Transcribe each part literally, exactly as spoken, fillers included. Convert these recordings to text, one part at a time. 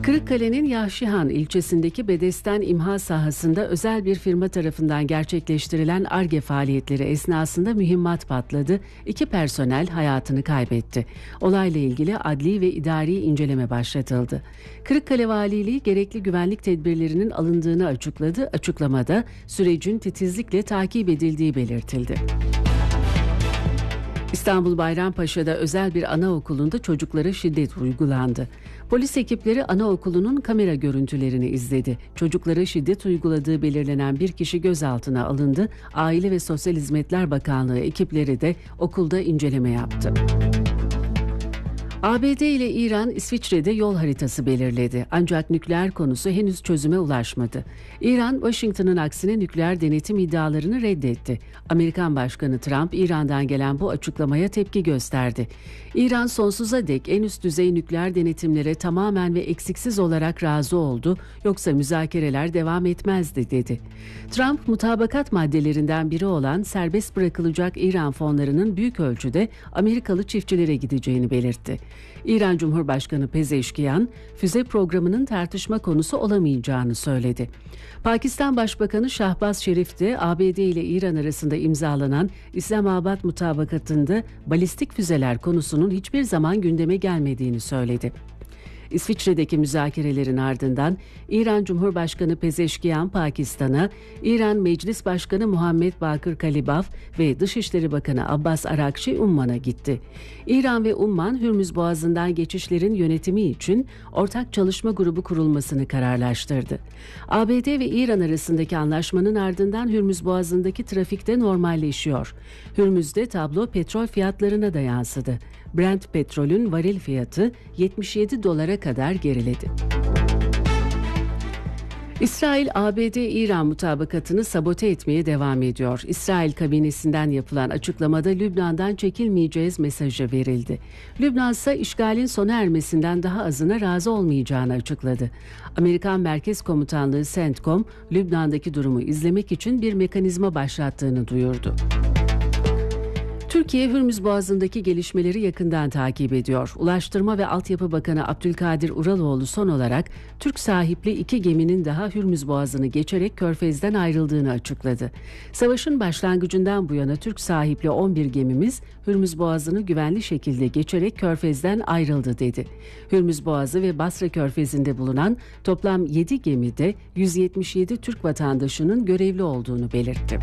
Kırıkkale'nin Yahşihan ilçesindeki Bedesten imha sahasında özel bir firma tarafından gerçekleştirilen Ar-Ge faaliyetleri esnasında mühimmat patladı. İki personel hayatını kaybetti. Olayla ilgili adli ve idari inceleme başlatıldı. Kırıkkale Valiliği gerekli güvenlik tedbirlerinin alındığını açıkladı. Açıklamada sürecin titizlikle takip edildiği belirtildi. İstanbul Bayrampaşa'da özel bir anaokulunda çocuklara şiddet uygulandı. Polis ekipleri anaokulunun kamera görüntülerini izledi. Çocuklara şiddet uyguladığı belirlenen bir kişi gözaltına alındı. Aile ve Sosyal Hizmetler Bakanlığı ekipleri de okulda inceleme yaptı. A B D ile İran, İsviçre'de yol haritası belirledi. Ancak nükleer konusu henüz çözüme ulaşmadı. İran, Washington'ın aksine nükleer denetim iddialarını reddetti. Amerikan Başkanı Trump, İran'dan gelen bu açıklamaya tepki gösterdi. İran sonsuza dek en üst düzey nükleer denetimlere tamamen ve eksiksiz olarak razı oldu, yoksa müzakereler devam etmezdi, dedi. Trump, mutabakat maddelerinden biri olan serbest bırakılacak İran fonlarının büyük ölçüde Amerikalı çiftçilere gideceğini belirtti. İran Cumhurbaşkanı Pezeşkiyan, füze programının tartışma konusu olamayacağını söyledi. Pakistan Başbakanı Şahbaz Şerif de A B D ile İran arasında imzalanan İslamabad mutabakatında balistik füzeler konusunun hiçbir zaman gündeme gelmediğini söyledi. İsviçre'deki müzakerelerin ardından İran Cumhurbaşkanı Pezeşkiyan Pakistan'a, İran Meclis Başkanı Muhammed Bakır Kalibaf ve Dışişleri Bakanı Abbas Arakçi Umman'a gitti. İran ve Umman, Hürmüz Boğazı'ndan geçişlerin yönetimi için ortak çalışma grubu kurulmasını kararlaştırdı. A B D ve İran arasındaki anlaşmanın ardından Hürmüz Boğazı'ndaki trafik de normalleşiyor. Hürmüz'de tablo petrol fiyatlarına da yansıdı. Brent petrolün varil fiyatı yetmiş yedi dolara kadar geriledi. İsrail, A B D-İran mutabakatını sabote etmeye devam ediyor. İsrail kabinesinden yapılan açıklamada Lübnan'dan çekilmeyeceğiz mesajı verildi. Lübnan ise işgalin sona ermesinden daha azına razı olmayacağını açıkladı. Amerikan Merkez Komutanlığı CENTCOM, Lübnan'daki durumu izlemek için bir mekanizma başlattığını duyurdu. Türkiye, Hürmüz Boğazı'ndaki gelişmeleri yakından takip ediyor. Ulaştırma ve Altyapı Bakanı Abdülkadir Uraloğlu son olarak Türk sahipli iki geminin daha Hürmüz Boğazı'nı geçerek Körfez'den ayrıldığını açıkladı. Savaşın başlangıcından bu yana Türk sahipli on bir gemimiz Hürmüz Boğazı'nı güvenli şekilde geçerek Körfez'den ayrıldı, dedi. Hürmüz Boğazı ve Basra Körfezi'nde bulunan toplam yedi gemide yüz yetmiş yedi Türk vatandaşının görevli olduğunu belirtti.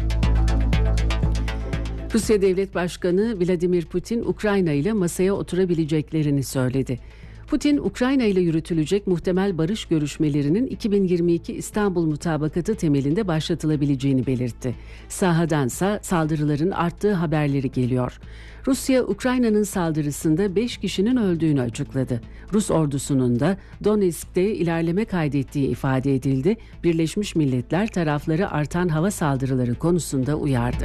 Rusya Devlet Başkanı Vladimir Putin, Ukrayna ile masaya oturabileceklerini söyledi. Putin, Ukrayna ile yürütülecek muhtemel barış görüşmelerinin iki bin yirmi iki İstanbul Mutabakatı temelinde başlatılabileceğini belirtti. Sahadansa saldırıların arttığı haberleri geliyor. Rusya, Ukrayna'nın saldırısında beş kişinin öldüğünü açıkladı. Rus ordusunun da Donetsk'te ilerleme kaydettiği ifade edildi. Birleşmiş Milletler tarafları artan hava saldırıları konusunda uyardı.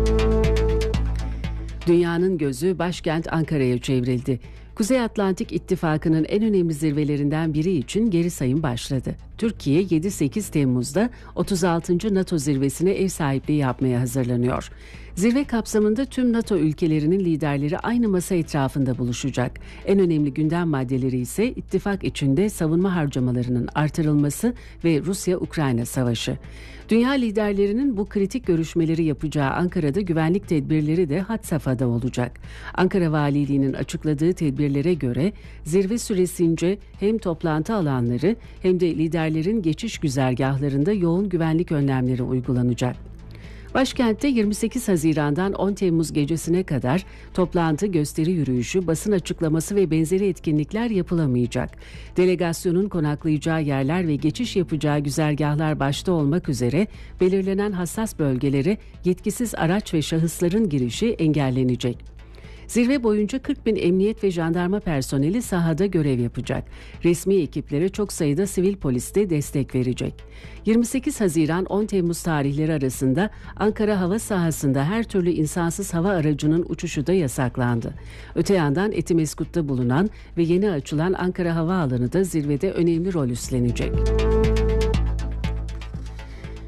Dünyanın gözü başkent Ankara'ya çevrildi. Kuzey Atlantik İttifakı'nın en önemli zirvelerinden biri için geri sayım başladı. Türkiye yedi sekiz Temmuz'da otuz altıncı NATO zirvesine ev sahipliği yapmaya hazırlanıyor. Zirve kapsamında tüm NATO ülkelerinin liderleri aynı masa etrafında buluşacak. En önemli gündem maddeleri ise ittifak içinde savunma harcamalarının artırılması ve Rusya-Ukrayna savaşı. Dünya liderlerinin bu kritik görüşmeleri yapacağı Ankara'da güvenlik tedbirleri de had safhada olacak. Ankara Valiliği'nin açıkladığı tedbirlere göre zirve süresince hem toplantı alanları hem de liderlerin geçiş güzergahlarında yoğun güvenlik önlemleri uygulanacak. Başkentte yirmi sekiz Haziran'dan on Temmuz gecesine kadar toplantı, gösteri yürüyüşü, basın açıklaması ve benzeri etkinlikler yapılamayacak. Delegasyonun konaklayacağı yerler ve geçiş yapacağı güzergahlar başta olmak üzere belirlenen hassas bölgelere yetkisiz araç ve şahısların girişi engellenecek. Zirve boyunca kırk bin emniyet ve jandarma personeli sahada görev yapacak. Resmi ekiplere çok sayıda sivil polis de destek verecek. yirmi sekiz Haziran on Temmuz tarihleri arasında Ankara hava sahasında her türlü insansız hava aracının uçuşu da yasaklandı. Öte yandan Etimeskut'ta bulunan ve yeni açılan Ankara Havaalanı da zirvede önemli rol üstlenecek.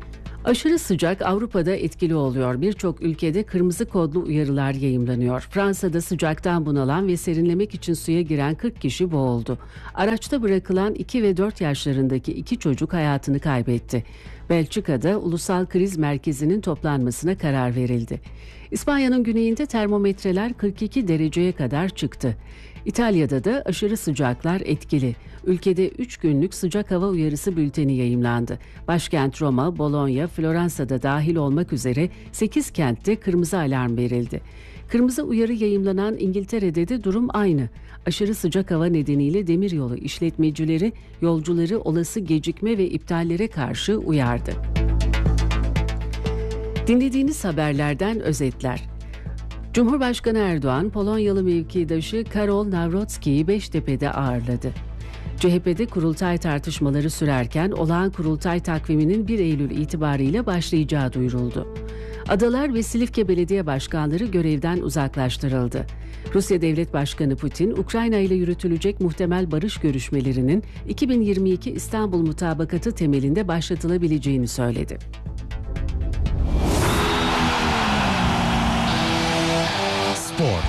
Aşırı sıcak Avrupa'da etkili oluyor. Birçok ülkede kırmızı kodlu uyarılar yayımlanıyor. Fransa'da sıcaktan bunalan ve serinlemek için suya giren kırk kişi boğuldu. Araçta bırakılan iki ve dört yaşlarındaki iki çocuk hayatını kaybetti. Belçika'da Ulusal Kriz Merkezi'nin toplanmasına karar verildi. İspanya'nın güneyinde termometreler kırk iki dereceye kadar çıktı. İtalya'da da aşırı sıcaklar etkili. Ülkede üç günlük sıcak hava uyarısı bülteni yayımlandı. Başkent Roma, Bologna, Floransa'da dahil olmak üzere sekiz kentte kırmızı alarm verildi. Kırmızı uyarı yayımlanan İngiltere'de de durum aynı. Aşırı sıcak hava nedeniyle demiryolu işletmecileri yolcuları olası gecikme ve iptallere karşı uyardı. Dinlediğiniz haberlerden özetler. Cumhurbaşkanı Erdoğan, Polonyalı mevkidaşı Karol Nawrocki'yi Beştepe'de ağırladı. C H P'de kurultay tartışmaları sürerken olağan kurultay takviminin bir Eylül itibarıyla başlayacağı duyuruldu. Adalar ve Silifke Belediye Başkanları görevden uzaklaştırıldı. Rusya Devlet Başkanı Putin, Ukrayna ile yürütülecek muhtemel barış görüşmelerinin iki bin yirmi iki İstanbul Mutabakatı temelinde başlatılabileceğini söyledi. Spor.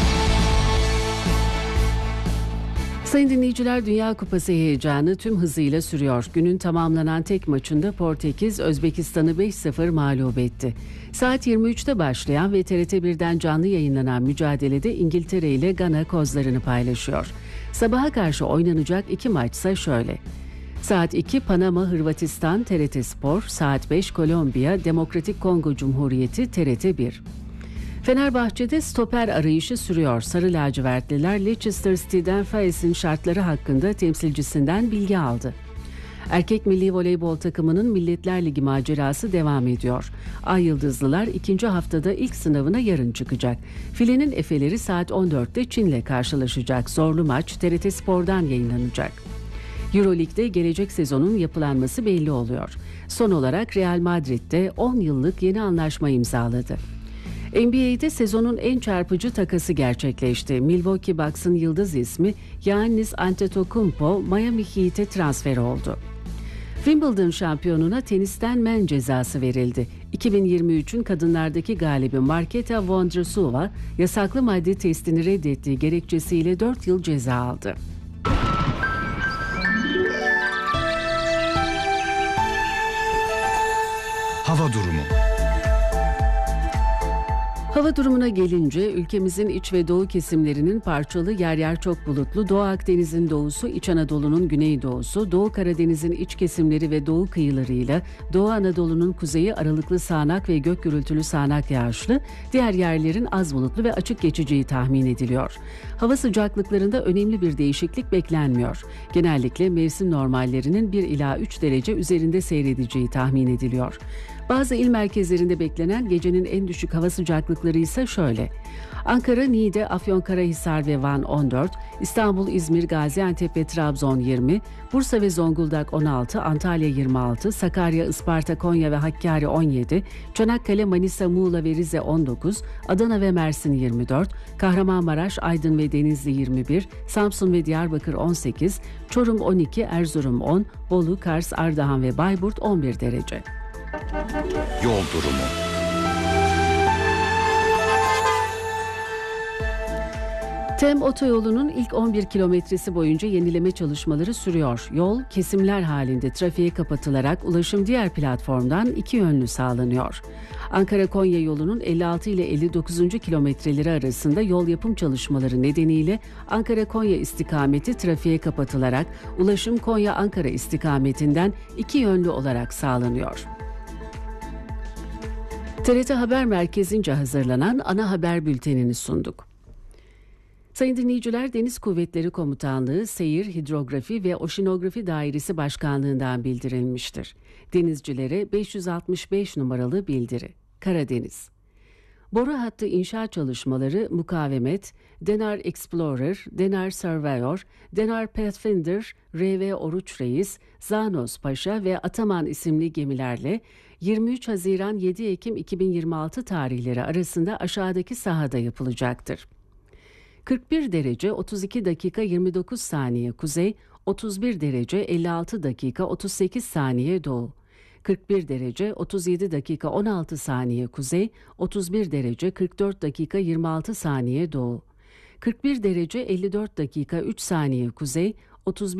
Sayın dinleyiciler, Dünya Kupası heyecanı tüm hızıyla sürüyor. Günün tamamlanan tek maçında Portekiz, Özbekistan'ı beş sıfır mağlup etti. Saat yirmi üçte başlayan ve T R T birden canlı yayınlanan mücadelede İngiltere ile Gana kozlarını paylaşıyor. Sabaha karşı oynanacak iki maçsa şöyle. Saat iki Panama, Hırvatistan, T R T Spor. Saat beş Kolombiya, Demokratik Kongo Cumhuriyeti, T R T bir. Fenerbahçe'de stoper arayışı sürüyor. Sarı lacivertliler Leicester City'den Faes'in şartları hakkında temsilcisinden bilgi aldı. Erkek milli voleybol takımının Milletler Ligi macerası devam ediyor. Ay Yıldızlılar ikinci haftada ilk sınavına yarın çıkacak. Filenin Efeleri saat on dörtte Çin'le karşılaşacak. Zorlu maç T R T Spor'dan yayınlanacak. Euroleague'de gelecek sezonun yapılanması belli oluyor. Son olarak Real Madrid'de on yıllık yeni anlaşma imzaladı. N B A'de sezonun en çarpıcı takası gerçekleşti. Milwaukee Bucks'ın yıldız ismi Giannis Antetokounmpo Miami Heat'e transfer oldu. Wimbledon şampiyonuna tenisten men cezası verildi. iki bin yirmi üçün kadınlardaki galibi Marketa Vondrousova yasaklı madde testini reddettiği gerekçesiyle dört yıl ceza aldı. Hava durumu. Hava durumuna gelince ülkemizin iç ve doğu kesimlerinin parçalı, yer yer çok bulutlu, Doğu Akdeniz'in doğusu, İç Anadolu'nun güneydoğusu, Doğu Karadeniz'in iç kesimleri ve doğu kıyılarıyla Doğu Anadolu'nun kuzeyi aralıklı sağanak ve gök gürültülü sağanak yağışlı, diğer yerlerin az bulutlu ve açık geçeceği tahmin ediliyor. Hava sıcaklıklarında önemli bir değişiklik beklenmiyor. Genellikle mevsim normallerinin bir ila üç derece üzerinde seyredeceği tahmin ediliyor. Bazı il merkezlerinde beklenen gecenin en düşük hava sıcaklıkları ise şöyle. Ankara, Niğde, Afyonkarahisar ve Van on dört, İstanbul, İzmir, Gaziantep ve Trabzon yirmi, Bursa ve Zonguldak on altı, Antalya yirmi altı, Sakarya, Isparta, Konya ve Hakkari on yedi, Çanakkale, Manisa, Muğla ve Rize on dokuz, Adana ve Mersin yirmi dört, Kahramanmaraş, Aydın ve Denizli yirmi bir, Samsun ve Diyarbakır on sekiz, Çorum on iki, Erzurum on, Bolu, Kars, Ardahan ve Bayburt on bir derece. Yol durumu. Tem otoyolunun ilk on bir kilometresi boyunca yenileme çalışmaları sürüyor. Yol kesimler halinde trafiğe kapatılarak ulaşım diğer platformdan iki yönlü sağlanıyor. Ankara-Konya yolunun elli altı ile elli dokuzuncu kilometreleri arasında yol yapım çalışmaları nedeniyle Ankara-Konya istikameti trafiğe kapatılarak ulaşım Konya-Ankara istikametinden iki yönlü olarak sağlanıyor. T R T Haber Merkezi'nce hazırlanan ana haber bültenini sunduk. Sayın dinleyiciler, Deniz Kuvvetleri Komutanlığı Seyir, Hidrografi ve Oşinografi Dairesi Başkanlığı'ndan bildirilmiştir. Denizcilere beş yüz altmış beş numaralı bildiri. Karadeniz. Boru hattı inşa çalışmaları Mukavemet, Denar Explorer, Denar Surveyor, Denar Pathfinder, R V Oruç Reis, Zanos Paşa ve Ataman isimli gemilerle yirmi üç Haziran yedi Ekim iki bin yirmi altı tarihleri arasında aşağıdaki sahada yapılacaktır. kırk bir derece otuz iki dakika yirmi dokuz saniye kuzey, otuz bir derece elli altı dakika otuz sekiz saniye doğu. kırk bir derece otuz yedi dakika on altı saniye kuzey, otuz bir derece kırk dört dakika yirmi altı saniye doğu, kırk bir derece elli dört dakika üç saniye kuzey, otuz